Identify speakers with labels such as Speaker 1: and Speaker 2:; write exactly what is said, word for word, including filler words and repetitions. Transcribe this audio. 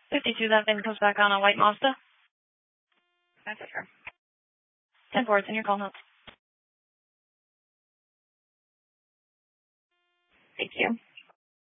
Speaker 1: fifty-two, that VIN comes back on a white Mazda.
Speaker 2: That's her.
Speaker 1: ten four, it's in your call notes.
Speaker 2: Thank you.